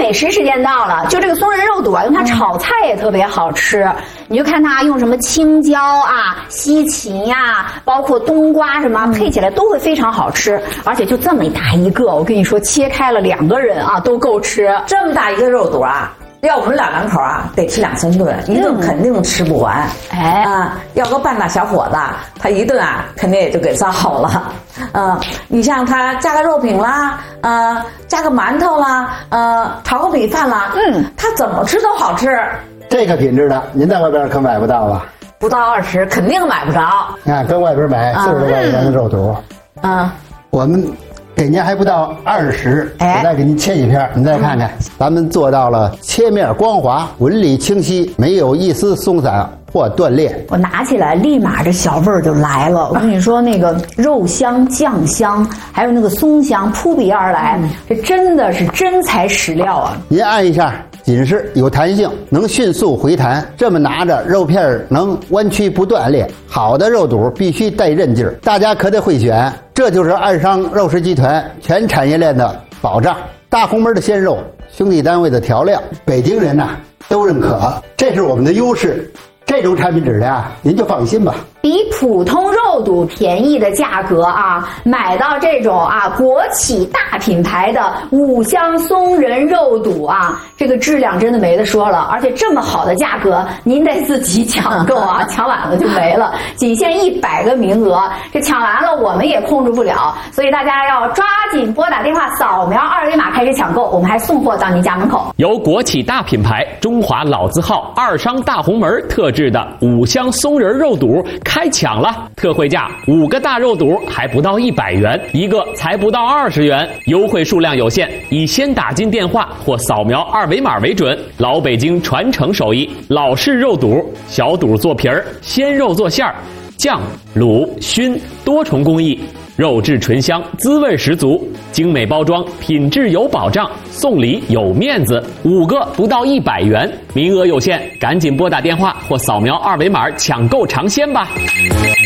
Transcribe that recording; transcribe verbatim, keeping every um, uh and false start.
美食时间到了，就这个松仁肉肚啊，用它炒菜也特别好吃。你就看它用什么青椒啊、西芹呀、啊，包括冬瓜什么，配起来都会非常好吃。而且就这么大一个，我跟你说，切开了两个人啊都够吃。 这么大一个肉肚啊，要我们老两口啊，得吃两三顿，一顿肯定吃不完。 哎、 嗯、啊，要个半大小伙子，他一顿啊，肯定也就给造好了。嗯，你像他加个肉饼啦，呃，加个馒头啦，呃，炒个米饭啦，嗯，他怎么吃都好吃。 这个品质的，您在外边可买不到啊。 不到二十，肯定买不着。 你看，跟外边买四十多块钱的肉肚， 嗯， 我们给您还不到二十， 哎， 我再给您切几片，您再看看，咱们做到了切面光滑、纹理清晰，没有一丝松散或断裂。 我拿起来，立马这小味儿就来了。我跟你说，那个肉香、酱香，还有那个松香扑鼻而来，嗯、这真的是真材实料啊！ 您按一下。紧实有弹性，能迅速回弹。这么拿着，肉片能弯曲不断裂。好的肉肚必须带韧劲儿，大家可得会选。这就是二商肉食集团全产业链的保障。大红门的鲜肉，兄弟单位的调料，北京人呐、啊、都认可，这是我们的优势。这种产品质量啊，您就放心吧。 比普通肉肚便宜的价格啊，买到这种啊国企大品牌的五香松仁肉肚啊，这个质量真的没得说了。而且这么好的价格，您得自己抢购啊，抢晚了就没了。仅限一百个名额，这抢完了我们也控制不了，所以大家要抓紧拨打电话，扫描二维码开始抢购，我们还送货到您家门口。 由国企大品牌中华老字号二商大红门特制的五香松仁肉肚开抢了，特惠价五个大肉肚还不到一百元，一个才不到二十元，优惠数量有限，以先打进电话或扫描二维码为准。老北京传承手艺，老式肉肚，小肚做皮儿，鲜肉做馅儿，酱、卤、熏多重工艺，肉质醇香，滋味十足，精美包装，品质有保障，送礼有面子，五个不到一百元，名额有限，赶紧拨打电话或扫描二维码抢购尝鲜吧。